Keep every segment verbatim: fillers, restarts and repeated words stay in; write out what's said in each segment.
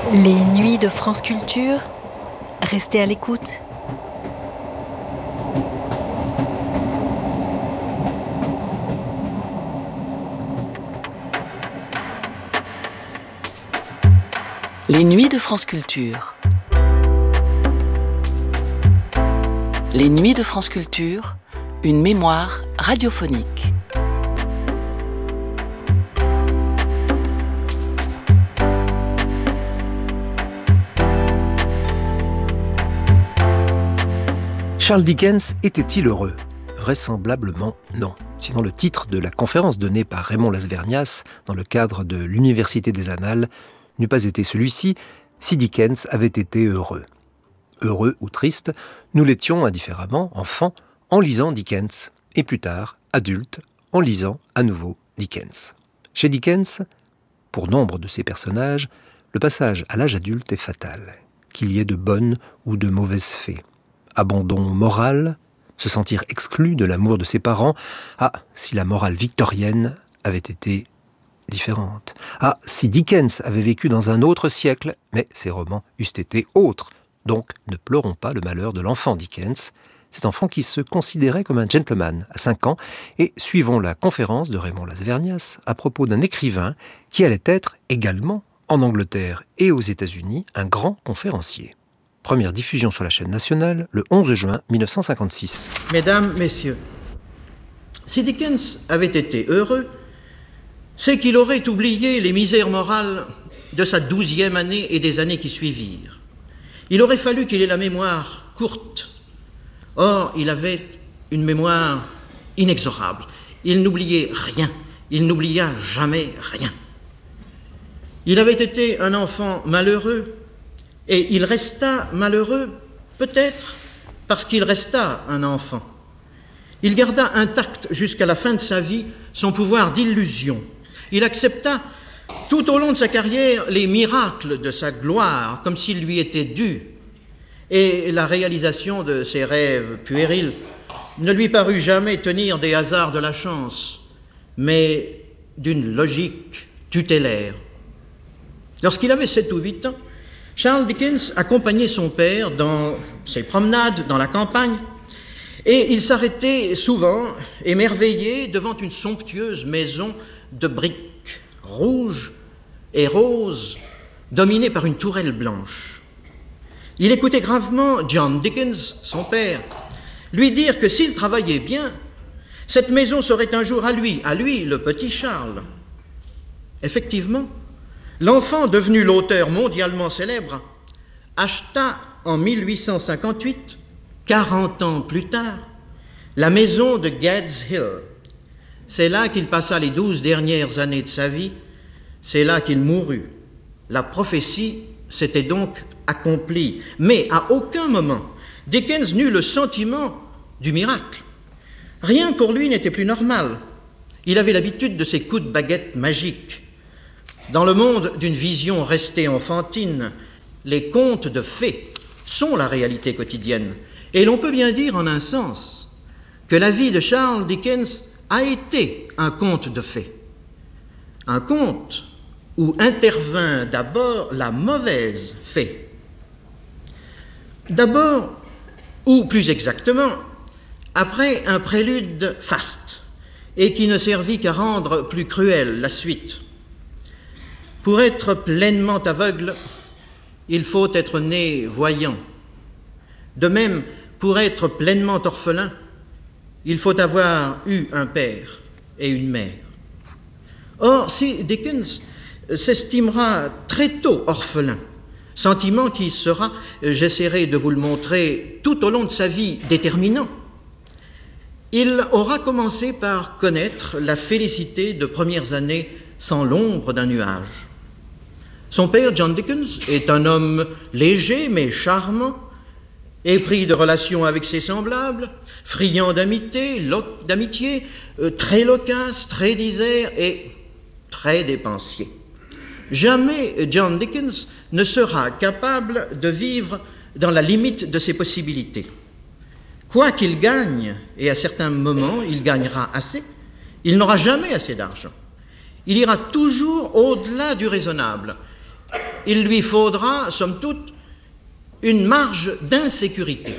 Les nuits de France Culture, restez à l'écoute. Les nuits de France Culture. Les nuits de France Culture, une mémoire radiophonique. Charles Dickens était-il heureux ? Vraisemblablement non. Sinon le titre de la conférence donnée par Raymond Las-Vernias dans le cadre de l'Université des Annales n'eût pas été celui-ci si Dickens avait été heureux. Heureux ou triste, nous l'étions indifféremment, enfants, en lisant Dickens, et plus tard, adultes, en lisant à nouveau Dickens. Chez Dickens, pour nombre de ses personnages, le passage à l'âge adulte est fatal, qu'il y ait de bonnes ou de mauvaises fées. Abandon moral, se sentir exclu de l'amour de ses parents. Ah, si la morale victorienne avait été différente. Ah, si Dickens avait vécu dans un autre siècle, mais ses romans eussent été autres. Donc, ne pleurons pas le malheur de l'enfant Dickens, cet enfant qui se considérait comme un gentleman à cinq ans, et suivons la conférence de Raymond Las-Vernias à propos d'un écrivain qui allait être également, en Angleterre et aux États-Unis, un grand conférencier. Première diffusion sur la chaîne nationale, le onze juin mille neuf cent cinquante-six. Mesdames, Messieurs, si Dickens avait été heureux, c'est qu'il aurait oublié les misères morales de sa douzième année et des années qui suivirent. Il aurait fallu qu'il ait la mémoire courte. Or, il avait une mémoire inexorable. Il n'oubliait rien. Il n'oublia jamais rien. Il avait été un enfant malheureux, et il resta malheureux, peut-être parce qu'il resta un enfant. Il garda intact jusqu'à la fin de sa vie son pouvoir d'illusion. Il accepta tout au long de sa carrière les miracles de sa gloire, comme s'ils lui étaient dus. Et la réalisation de ses rêves puérils ne lui parut jamais tenir des hasards de la chance, mais d'une logique tutélaire. Lorsqu'il avait sept ou huit ans, Charles Dickens accompagnait son père dans ses promenades dans la campagne et il s'arrêtait souvent, émerveillé, devant une somptueuse maison de briques rouges et roses, dominée par une tourelle blanche. Il écoutait gravement John Dickens, son père, lui dire que s'il travaillait bien, cette maison serait un jour à lui, à lui, le petit Charles. Effectivement, l'enfant, devenu l'auteur mondialement célèbre, acheta en mille huit cent cinquante-huit, quarante ans plus tard, la maison de Gad's Hill. C'est là qu'il passa les douze dernières années de sa vie, c'est là qu'il mourut. La prophétie s'était donc accomplie, mais à aucun moment Dickens n'eut le sentiment du miracle. Rien pour lui n'était plus normal. Il avait l'habitude de ces coups de baguette magiques. Dans le monde d'une vision restée enfantine, les contes de fées sont la réalité quotidienne. Et l'on peut bien dire en un sens que la vie de Charles Dickens a été un conte de fées. Un conte où intervint d'abord la mauvaise fée. D'abord, ou plus exactement, après un prélude faste, et qui ne servit qu'à rendre plus cruelle la suite. Pour être pleinement aveugle, il faut être né voyant. De même, pour être pleinement orphelin, il faut avoir eu un père et une mère. Or, si Dickens s'estimera très tôt orphelin, sentiment qui sera, j'essaierai de vous le montrer, tout au long de sa vie déterminant, il aura commencé par connaître la félicité de premières années sans l'ombre d'un nuage. Son père, John Dickens, est un homme léger mais charmant, épris de relations avec ses semblables, friand d'amitié, lo- d'amitié euh, très loquace, très disert et très dépensier. Jamais John Dickens ne sera capable de vivre dans la limite de ses possibilités. Quoi qu'il gagne, et à certains moments il gagnera assez, il n'aura jamais assez d'argent. Il ira toujours au-delà du raisonnable. il lui faudra, somme toute, une marge d'insécurité.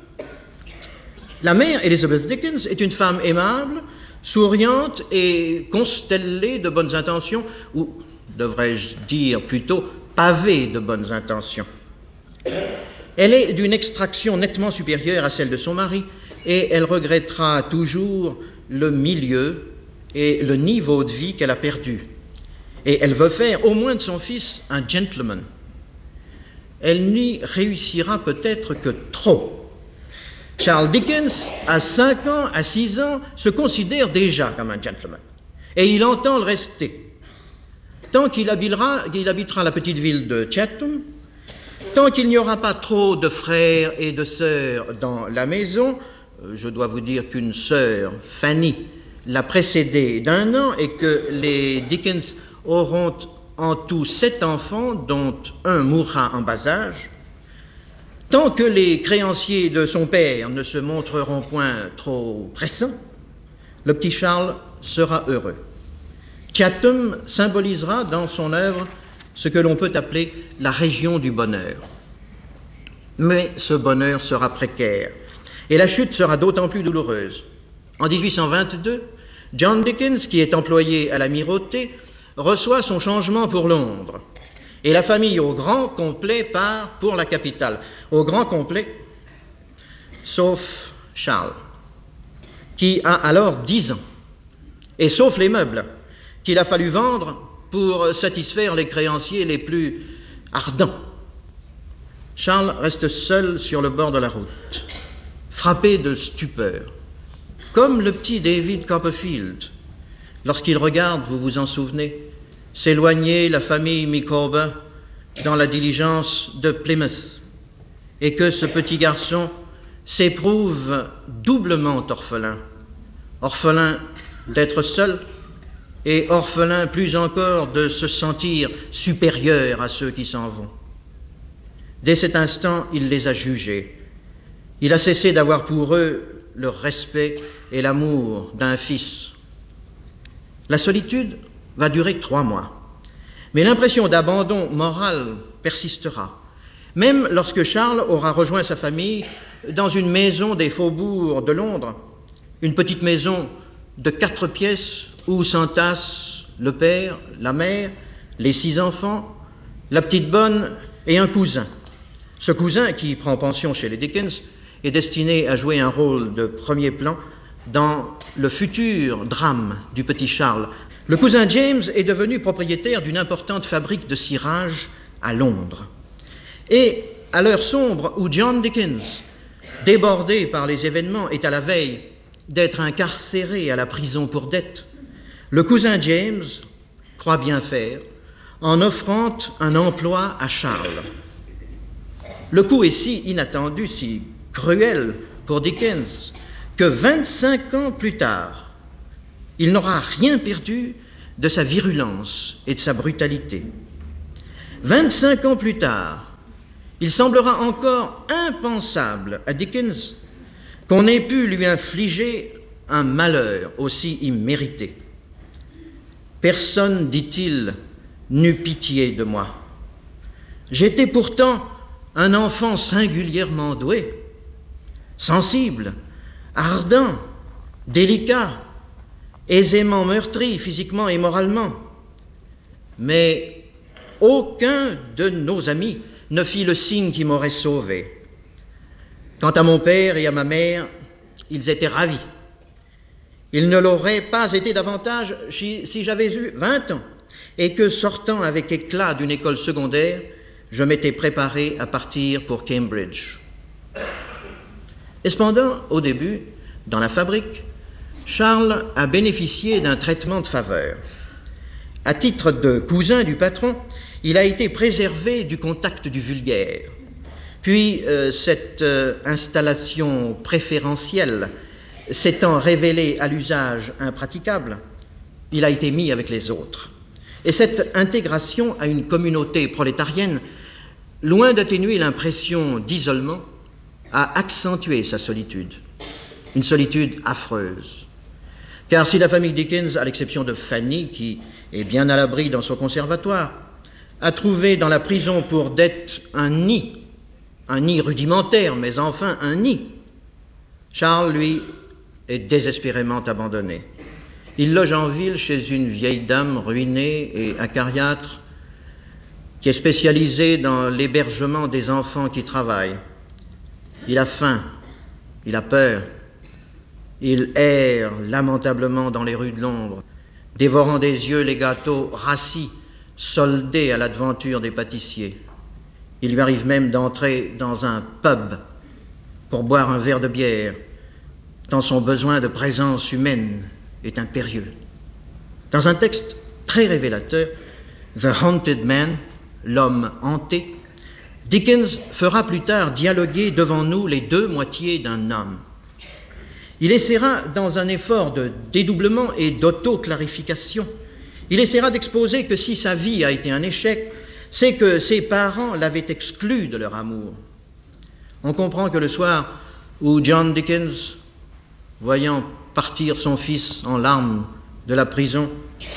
La mère, Elizabeth Dickens, est une femme aimable, souriante et constellée de bonnes intentions, ou devrais-je dire plutôt pavée de bonnes intentions. Elle est d'une extraction nettement supérieure à celle de son mari, et elle regrettera toujours le milieu et le niveau de vie qu'elle a perdu. Et elle veut faire au moins de son fils un gentleman. Elle n'y réussira peut-être que trop. Charles Dickens, à cinq ans, à six ans, se considère déjà comme un gentleman. Et il entend le rester. Tant qu'il habitera, qu'il habitera la petite ville de Chatham, tant qu'il n'y aura pas trop de frères et de sœurs dans la maison, je dois vous dire qu'une sœur, Fanny, l'a précédé d'un an et que les Dickens auront en tout sept enfants, dont un mourra en bas âge. Tant que les créanciers de son père ne se montreront point trop pressants, le petit Charles sera heureux. Chatham symbolisera dans son œuvre ce que l'on peut appeler la région du bonheur. Mais ce bonheur sera précaire, et la chute sera d'autant plus douloureuse. En dix-huit cent vingt-deux, John Dickens, qui est employé à l'amirauté, reçoit son changement pour Londres. Et la famille au grand complet part pour la capitale. Au grand complet, sauf Charles, qui a alors dix ans, et sauf les meubles qu'il a fallu vendre pour satisfaire les créanciers les plus ardents. Charles reste seul sur le bord de la route, frappé de stupeur, comme le petit David Copperfield, lorsqu'il regarde, vous vous en souvenez, s'éloigner la famille Micawber dans la diligence de Plymouth, et que ce petit garçon s'éprouve doublement orphelin, orphelin d'être seul et orphelin plus encore de se sentir supérieur à ceux qui s'en vont. Dès cet instant, il les a jugés. Il a cessé d'avoir pour eux le respect et l'amour d'un fils. La solitude va durer trois mois, mais l'impression d'abandon moral persistera, même lorsque Charles aura rejoint sa famille dans une maison des faubourgs de Londres, une petite maison de quatre pièces où s'entassent le père, la mère, les six enfants, la petite bonne et un cousin. Ce cousin, qui prend pension chez les Dickens, est destiné à jouer un rôle de premier plan dans le futur drame du petit Charles. Le cousin James est devenu propriétaire d'une importante fabrique de cirage à Londres. Et à l'heure sombre où John Dickens, débordé par les événements, est à la veille d'être incarcéré à la prison pour dette, le cousin James croit bien faire en offrant un emploi à Charles. Le coup est si inattendu, si cruel pour Dickens, que vingt-cinq ans plus tard, il n'aura rien perdu de sa virulence et de sa brutalité. vingt-cinq ans plus tard, il semblera encore impensable à Dickens qu'on ait pu lui infliger un malheur aussi immérité. Personne, dit-il, n'eut pitié de moi. J'étais pourtant un enfant singulièrement doué, sensible, ardent, délicat, aisément meurtri physiquement et moralement. Mais aucun de nos amis ne fit le signe qui m'aurait sauvé. Quant à mon père et à ma mère, ils étaient ravis. Ils ne l'auraient pas été davantage si, si j'avais eu vingt ans et que, sortant avec éclat d'une école secondaire, je m'étais préparé à partir pour Cambridge. Et cependant, au début, dans la fabrique, Charles a bénéficié d'un traitement de faveur. À titre de cousin du patron, il a été préservé du contact du vulgaire. Puis, euh, cette euh, installation préférentielle s'étant révélée à l'usage impraticable, il a été mis avec les autres. Et cette intégration à une communauté prolétarienne, loin d'atténuer l'impression d'isolement, a accentué sa solitude, une solitude affreuse. Car si la famille Dickens, à l'exception de Fanny, qui est bien à l'abri dans son conservatoire, a trouvé dans la prison pour dette un nid, un nid rudimentaire, mais enfin un nid. Charles, lui, est désespérément abandonné. Il loge en ville chez une vieille dame ruinée et acariâtre qui est spécialisée dans l'hébergement des enfants qui travaillent. Il a faim, il a peur, il erre lamentablement dans les rues de Londres, dévorant des yeux les gâteaux rassis, soldés à l'aventure des pâtissiers. Il lui arrive même d'entrer dans un pub pour boire un verre de bière, tant son besoin de présence humaine est impérieux. Dans un texte très révélateur, The Haunted Man, l'homme hanté, Dickens fera plus tard dialoguer devant nous les deux moitiés d'un homme. Il essaiera, dans un effort de dédoublement et d'auto-clarification, il essaiera d'exposer que si sa vie a été un échec, c'est que ses parents l'avaient exclu de leur amour. On comprend que le soir où John Dickens, voyant partir son fils en larmes de la prison,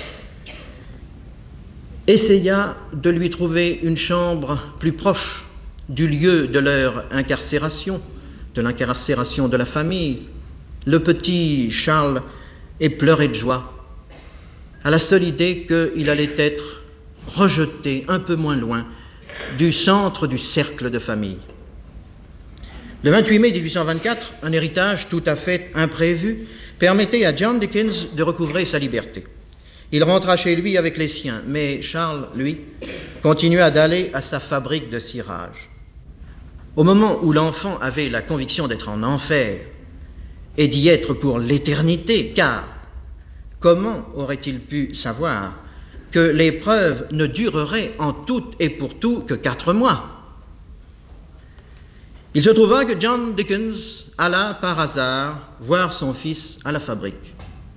essaya de lui trouver une chambre plus proche du lieu de leur incarcération, de l'incarcération de la famille, le petit Charles est pleuré de joie à la seule idée qu'il allait être rejeté un peu moins loin du centre du cercle de famille. Le vingt-huit mai mille huit cent vingt-quatre, un héritage tout à fait imprévu permettait à John Dickens de recouvrer sa liberté. Il rentra chez lui avec les siens, mais Charles, lui, continua d'aller à sa fabrique de cirage. Au moment où l'enfant avait la conviction d'être en enfer et d'y être pour l'éternité, car comment aurait-il pu savoir que l'épreuve ne durerait en tout et pour tout que quatre mois ? Il se trouva que John Dickens alla par hasard voir son fils à la fabrique.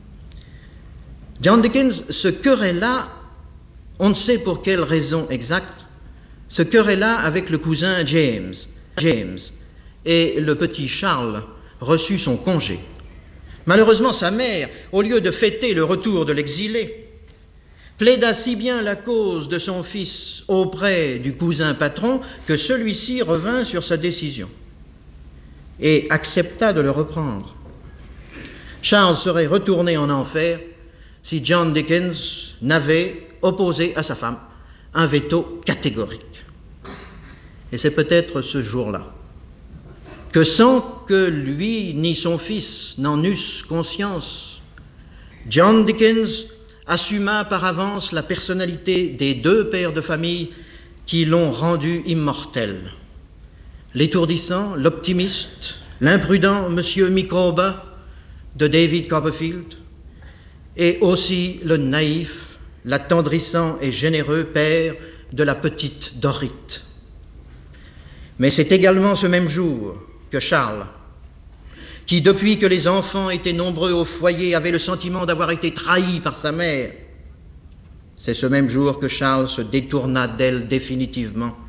John Dickens se querella, on ne sait pour quelle raison exacte, se querella avec le cousin James, James, et le petit Charles reçut son congé. Malheureusement, sa mère, au lieu de fêter le retour de l'exilé, plaida si bien la cause de son fils auprès du cousin patron que celui-ci revint sur sa décision et accepta de le reprendre. Charles serait retourné en enfer si John Dickens n'avait opposé à sa femme un veto catégorique. Et c'est peut-être ce jour-là que, sans que lui ni son fils n'en eussent conscience, John Dickens assuma par avance la personnalité des deux pères de famille qui l'ont rendu immortel. L'étourdissant, l'optimiste, l'imprudent Monsieur Micawber de David Copperfield, et aussi le naïf, l'attendrissant et généreux père de la petite Dorrit. Mais c'est également ce même jour que Charles, qui, depuis que les enfants étaient nombreux au foyer, avait le sentiment d'avoir été trahi par sa mère, c'est ce même jour que Charles se détourna d'elle définitivement